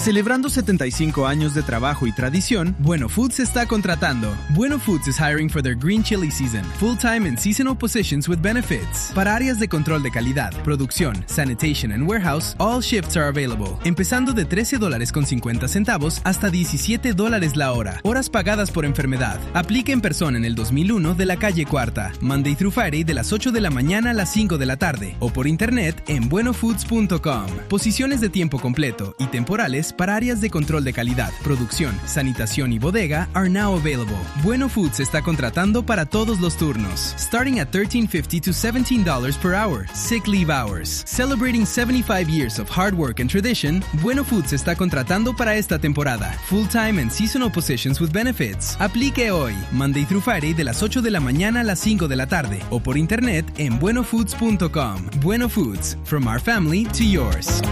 Celebrando 75 años de trabajo y tradición, Bueno Foods está contratando. Bueno Foods is hiring for their green chili season. Full-time and seasonal positions with benefits. Para áreas de control de calidad, producción, sanitation and warehouse, all shifts are available. Empezando de $13.50 hasta $17 la hora. Horas pagadas por enfermedad. Aplica en persona en el 2001 de la calle Cuarta. Monday through Friday de las 8 de la mañana a las 5 de la tarde. O por internet en buenofoods.com. Posiciones de tiempo completo y temporales para áreas de control de calidad, producción, sanitación y bodega are now available. Bueno Foods está contratando para todos los turnos. Starting at $13.50 to $17 per hour. Sick leave hours. Celebrating 75 years of hard work and tradition, Bueno Foods está contratando para esta temporada. Full-time and seasonal positions with benefits. Aplique hoy, Monday through Friday de las 8 de la mañana a las 5 de la tarde. O por internet en buenofoods.com. Bueno Foods, from our family to yours.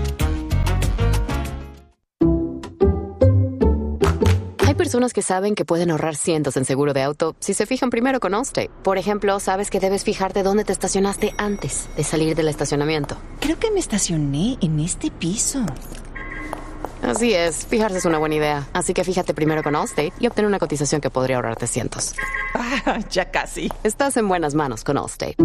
Hay personas que saben que pueden ahorrar cientos en seguro de auto si se fijan primero con Allstate. Por ejemplo, sabes que debes fijarte dónde te estacionaste antes de salir del estacionamiento. Creo que me estacioné en este piso. Así es, fijarse es una buena idea. Así que fíjate primero con Allstate y obtén una cotización que podría ahorrarte cientos. Ah, ya casi. Estás en buenas manos con Allstate.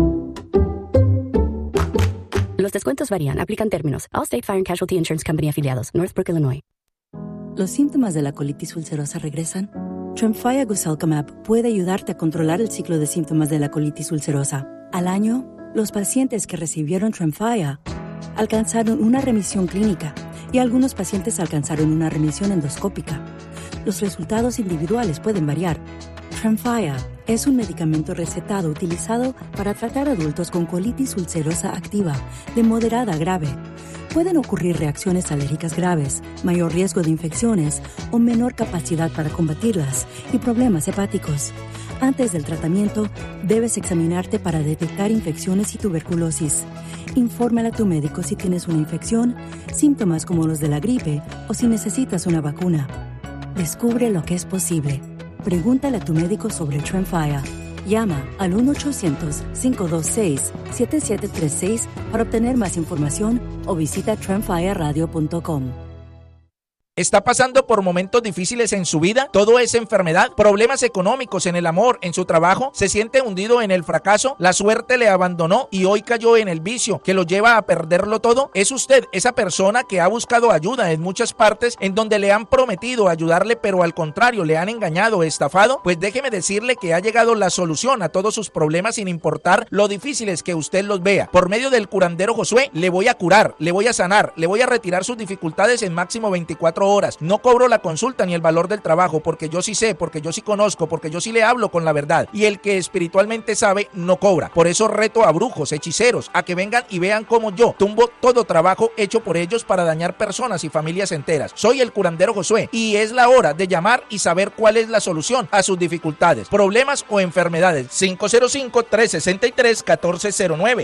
Los descuentos varían. Aplican términos. Allstate Fire and Casualty Insurance Company afiliados. Northbrook, Illinois. ¿Los síntomas de la colitis ulcerosa regresan? Tremfya Guselkumab puede ayudarte a controlar el ciclo de síntomas de la colitis ulcerosa. Al año, los pacientes que recibieron Tremfya alcanzaron una remisión clínica y algunos pacientes alcanzaron una remisión endoscópica. Los resultados individuales pueden variar. Tremfya es un medicamento recetado utilizado para tratar adultos con colitis ulcerosa activa de moderada a grave. Pueden ocurrir reacciones alérgicas graves, mayor riesgo de infecciones o menor capacidad para combatirlas y problemas hepáticos. Antes del tratamiento, debes examinarte para detectar infecciones y tuberculosis. Infórmale a tu médico si tienes una infección, síntomas como los de la gripe o si necesitas una vacuna. Descubre lo que es posible. Pregúntale a tu médico sobre Tremfya. Llama al 1-800-526-7736 para obtener más información o visita tremfyaradio.com. ¿Está pasando por momentos difíciles en su vida? ¿Todo es enfermedad? ¿Problemas económicos en el amor, en su trabajo? ¿Se siente hundido en el fracaso? ¿La suerte le abandonó y hoy cayó en el vicio que lo lleva a perderlo todo? ¿Es usted esa persona que ha buscado ayuda en muchas partes en donde le han prometido ayudarle, pero al contrario le han engañado, estafado? Pues déjeme decirle que ha llegado la solución a todos sus problemas sin importar lo difíciles que usted los vea. Por medio del curandero Josué, le voy a curar, le voy a sanar, le voy a retirar sus dificultades en máximo 24 horas. No cobro la consulta ni el valor del trabajo, porque yo sí sé, porque yo sí conozco, porque yo sí le hablo con la verdad. Y el que espiritualmente sabe no cobra. Por eso reto a brujos, hechiceros, a que vengan y vean cómo yo tumbo todo trabajo hecho por ellos para dañar personas y familias enteras. Soy el curandero Josué y es la hora de llamar y saber cuál es la solución a sus dificultades, problemas o enfermedades. 505-363-1409.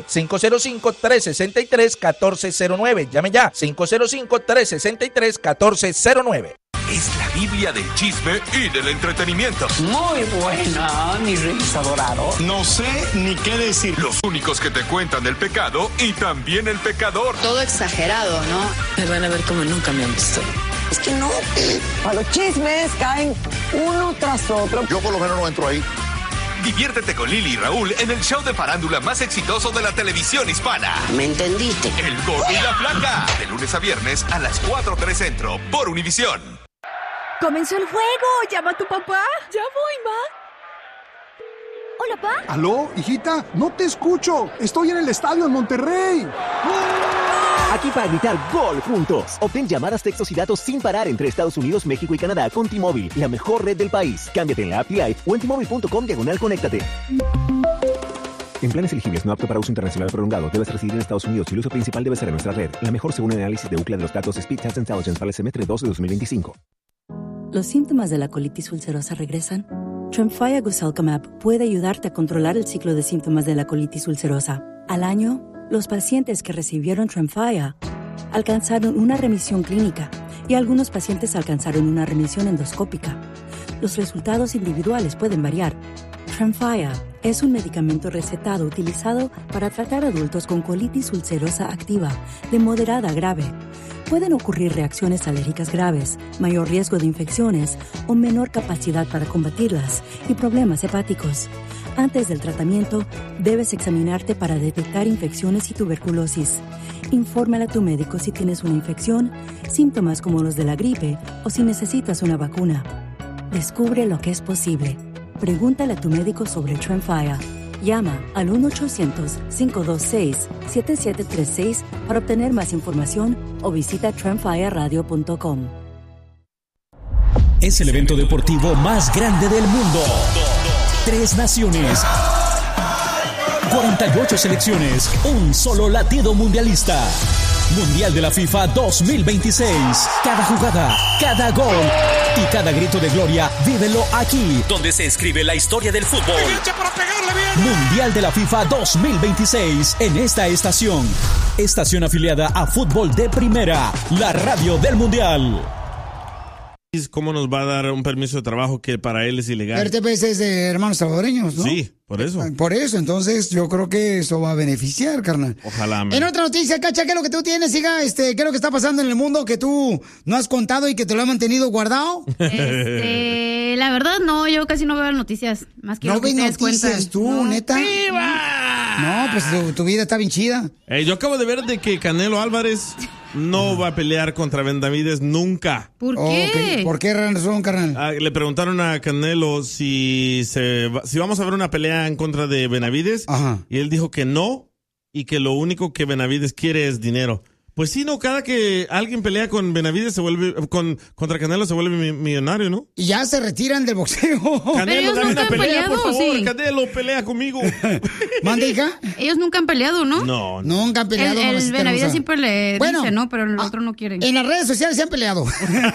505-363-1409. Llame ya. 505-363-1409. Es la Biblia del chisme y del entretenimiento. Muy buena, mi reyes adorados. No sé ni qué decir. Los únicos que te cuentan el pecado y también el pecador. Todo exagerado, ¿no? Me van a ver como nunca me han visto. Es que no. A los chismes caen uno tras otro. Yo por lo menos no entro ahí. Diviértete con Lili y Raúl en el show de farándula más exitoso de la televisión hispana. ¿Me entendiste? El Gordo y la Flaca. De lunes a viernes a las 4:03 Centro por Univisión. ¡Comenzó el juego! ¡Llama a tu papá! ¡Ya voy, ma! Hola, pa. ¿Aló, hijita? No te escucho. Estoy en el estadio en Monterrey. Aquí para gritar gol juntos. Obtén llamadas, textos y datos sin parar entre Estados Unidos, México y Canadá con T-Mobile, la mejor red del país. Cámbiate en la app TI o en T-Mobile.com/conéctate. En planes elegibles no apto para uso internacional prolongado, debes residir en Estados Unidos y el uso principal debe ser en nuestra red. La mejor según el análisis de UCLA de los datos Speed Test Intelligence para el semestre 2 de 2025. ¿Los síntomas de la colitis ulcerosa regresan? Tremfya Guselkumab puede ayudarte a controlar el ciclo de síntomas de la colitis ulcerosa. Al año, los pacientes que recibieron Tremfya alcanzaron una remisión clínica y algunos pacientes alcanzaron una remisión endoscópica. Los resultados individuales pueden variar. Tremfya es un medicamento recetado utilizado para tratar adultos con colitis ulcerosa activa de moderada a grave. Pueden ocurrir reacciones alérgicas graves, mayor riesgo de infecciones o menor capacidad para combatirlas y problemas hepáticos. Antes del tratamiento, debes examinarte para detectar infecciones y tuberculosis. Infórmale a tu médico si tienes una infección, síntomas como los de la gripe o si necesitas una vacuna. Descubre lo que es posible. Pregúntale a tu médico sobre Tremfya. Llama al 1-800-526-7736 para obtener más información o visita tremfyaradio.com. Es el evento deportivo más grande del mundo. 3 naciones, 48 selecciones, un solo latido mundialista. Mundial de la FIFA 2026. Cada jugada, cada gol y cada grito de gloria, vívelo aquí, donde se escribe la historia del fútbol. Mundial de la FIFA 2026 en esta estación. Estación afiliada a Fútbol de Primera, la radio del Mundial. ¿Cómo nos va a dar un permiso de trabajo que para él es ilegal? RTPS es de hermanos salvadoreños, ¿no? Sí, por eso. Por eso, entonces yo creo que eso va a beneficiar, carnal. Ojalá. En otra noticia, Cacha, ¿qué es lo que tú tienes, hija? ¿Qué es lo que está pasando en el mundo que tú no has contado y que te lo has mantenido guardado? La verdad no, yo casi no veo noticias. Más que ¿No lo que ves ustedes noticias cuentan. tú, No. neta? ¡Viva! No, pues tu vida está bien chida. Yo acabo de ver de que Canelo Álvarez no va a pelear contra Benavides nunca. ¿Por qué? Okay. ¿Por qué razón, carnal? Le preguntaron a Canelo si vamos a ver una pelea en contra de Benavides. Ajá. Y él dijo que no y que lo único que Benavides quiere es dinero. Pues sí, no, cada que alguien pelea con Benavides contra Canelo se vuelve millonario, ¿no? Y ya se retiran del boxeo. Canelo, dame una pelea, peleado, por favor. sí. Canelo, pelea conmigo. ¿Mande, hija? Ellos nunca han peleado, ¿no? No. Nunca han peleado. El mamacita Benavides hermosa. siempre le dice, ¿no? Pero el otro no quiere. En las redes sociales se han peleado.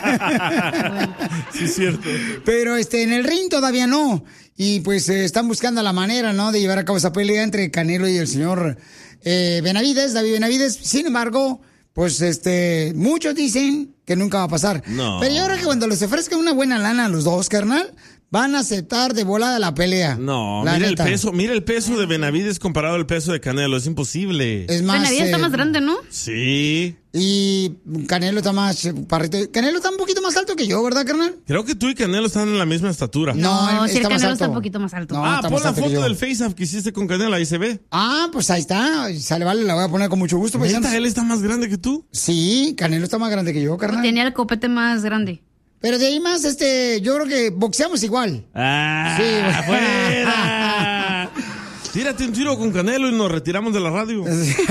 Sí, es cierto. Pero en el ring todavía no. Y pues están buscando la manera, ¿no? De llevar a cabo esa pelea entre Canelo y el señor Benavides, David Benavides. Sin embargo, pues muchos dicen que nunca va a pasar. No. Pero yo creo que cuando les ofrezcan una buena lana a los dos, carnal, van a aceptar de volada la pelea. No, la neta. mira el peso de Benavides comparado al peso de Canelo, es imposible. Es más, Benavides está más grande, ¿no? Sí. Y Canelo está más parrito. Canelo está un poquito más alto que yo, ¿verdad, carnal? Creo que tú y Canelo están en la misma estatura. No, sí, el está más Canelo alto. está un poquito más alto. No, pon está más la alto que foto yo. del face-off que hiciste con Canelo, ahí se ve. Ah, pues ahí está. Sale, vale, la voy a poner con mucho gusto. ¿Neta, paisanos. él está más grande que tú? Sí, Canelo está más grande que yo, carnal. Tenía el copete más grande. Pero de ahí más, yo creo que boxeamos igual. ¡Ah! Sí, ¡Fuera! Tírate un tiro con Canelo y nos retiramos de la radio.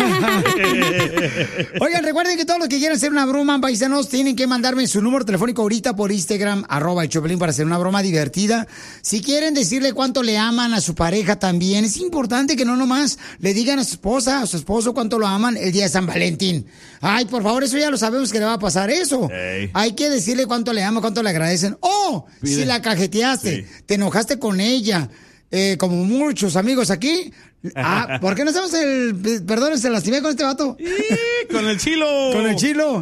Oigan, recuerden que todos los que quieran hacer una broma, paisanos, tienen que mandarme su número telefónico ahorita por Instagram, @el_Choplin, para hacer una broma divertida. Si quieren decirle cuánto le aman a su pareja también, es importante que no nomás le digan a su esposa, a su esposo cuánto lo aman el día de San Valentín. Ay, por favor, eso ya lo sabemos que le va a pasar eso. Ey. Hay que decirle cuánto le aman, cuánto le agradecen. Si la cajeteaste, te enojaste con ella, como muchos amigos aquí. ¿Por qué no hacemos perdón, se lastimé con este vato? ¡Con el chilo! Con el chilo.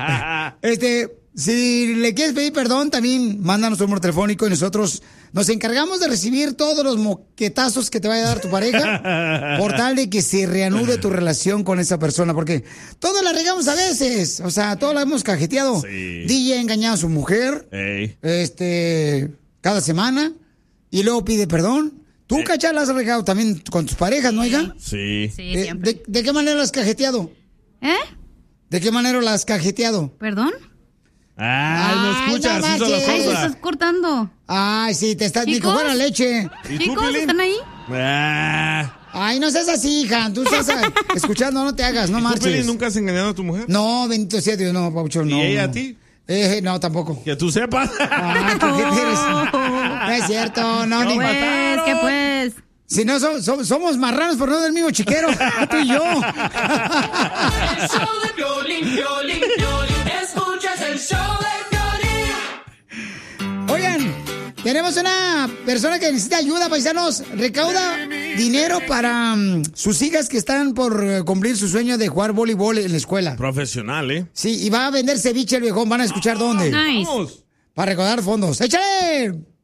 Si le quieres pedir perdón, también mándanos tu número telefónico y nosotros nos encargamos de recibir todos los moquetazos que te vaya a dar tu pareja por tal de que se reanude tu relación con esa persona, porque todos la regamos a veces, o sea, todos la hemos cajeteado. Sí. DJ ha engañado a su mujer, Ey. cada semana, y luego pide perdón. Tú, Cacha, la has regado también con tus parejas, ¿no, hija? Sí. Sí, siempre. ¿De qué manera la has cajeteado? ¿De qué manera la has cajeteado? ¿Perdón? Ay, no escuchas, no así son las manches. Ay, te cosas. estás cortando. Ay, sí, te estás... Ni ¿Chicos? como fuera leche. ¿Y tú, Chicos, Piolín? ¿están ahí? Ay, no seas así, hija. Tú estás escuchando, no te hagas, no ¿Tú, marches. Piolín, nunca has engañado a tu mujer? No, bendito sea Dios, no, Pauchón, no. ¿Y ella no. a ti? No, tampoco. Que tú sepas. Ay, ¿qué eres? No es cierto, no, ni... ¿Qué pues? Si no, somos marranos, pero no del mismo chiquero. Tú y yo. El show de Piolín, escuchas el show de Piolín. Oigan, tenemos una persona que necesita ayuda, paisanos. Recauda dinero para sus hijas que están por cumplir su sueño de jugar voleibol en la escuela. Profesional, ¿eh? Sí, y va a vender ceviche el viejón. Van a escuchar dónde. Nice. Vamos. Para recaudar fondos. ¡Échale!